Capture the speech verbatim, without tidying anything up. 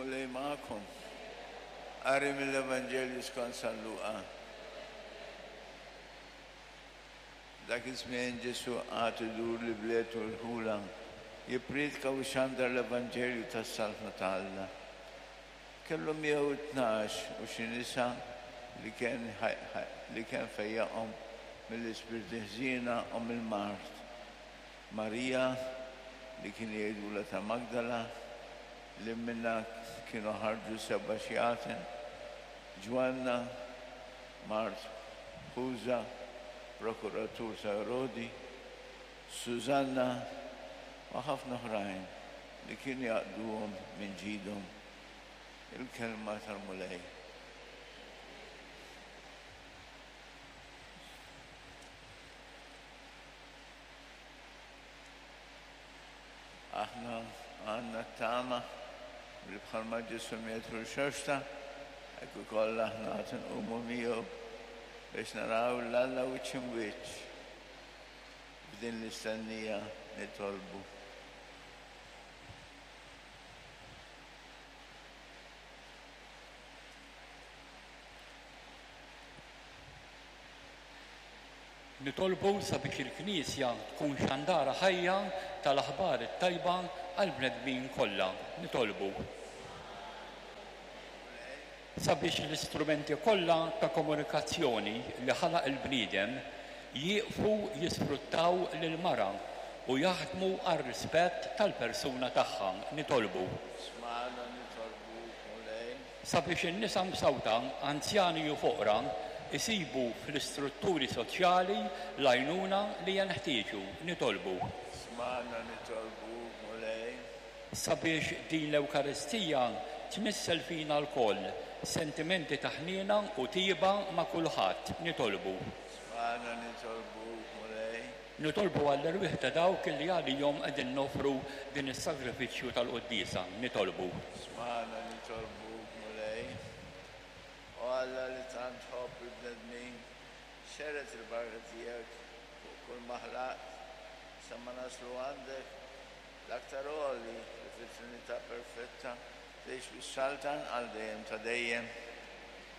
mulej ma'akom. Qari mill-Evanġelju skont San Luqa. Dak iż-żmien Ġesu għad idur li bliet u l-ħula jippredika u xandar l-Evanġelju tas-salva ta' Alla. Kellu miegħu tnax u xi nisa li kien li kien fejjaqhom mill-ispirti ħżiena u mill-Mart. Marija li kien jgħidula ta' Magdala li minna kienu ħarġu seba' xjatin, Ġwanna, Mart, Kuza, prokuratur ta' Erodi, Sużanna u ħafna oħrajn li kienu jaqduhom minn ġidhom il-kelma tal-mulej. Aħna għandna t-tama li bħalma Ġesu mietru l-xoxta, ekku kollha aħna nqumu miegħu biex naraw l-Alla wiċċ imwiċċ b'din l-istennija nitolbu. Nitolbu sabiex il-Knisja tkun xandara ħajja tal-aħbar it-tajba għall-bnedmin kollha. Nitolbu sabiex l-istrumenti kollha ta' komunikazzjoni li ħalaq il-bniedem jieqfu jisfruttaw lil-mara u jaħdmu għar-rispett tal-persuna tagħha. Nitolbu sabiex in-nisa msawta, anzjani u foqra isibu fl-istrutturi soċjali l-għajnuna li jeħtieġu. Nitolbu sabiex din l-Ewkaristija tmissel fina l-koll sentimenti ta' ħniena u tieba ma' kulħadd. Nitolbu. Nitolbu għall-irwieħ ta' dawk li għalihom qegħdin nofru din is-sagrifiċċju tal-Qudiesa. Nitolbu. Alla li tant ħobb il-bnedmin xeret il-barka tiegħek fuq kull maħlaq sa ma naslu għandek l-aktar għoli li fit-Trinità perfetta tgħix bis-Sultan għal dejjem ta' dejjem.